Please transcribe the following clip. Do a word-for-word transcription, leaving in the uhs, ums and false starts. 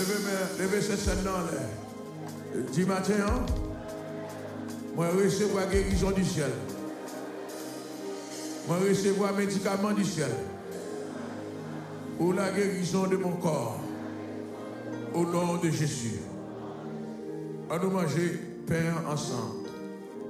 Levez cette scène dans l'air. Dis matin, moi recevoir guérison du ciel. Moi recevoir médicaments du ciel. Pour la guérison de mon corps. Au nom de Jésus. On nous manger pain ensemble.